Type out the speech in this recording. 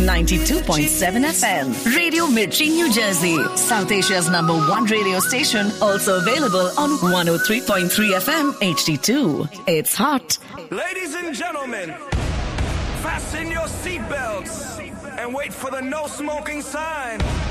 92.7 FM. Radio Mirchi, New Jersey. South Asia's #1 radio station. Also available on 103.3 FM HD2. It's hot. Ladies and gentlemen, fasten your seatbelts and wait for the no smoking sign.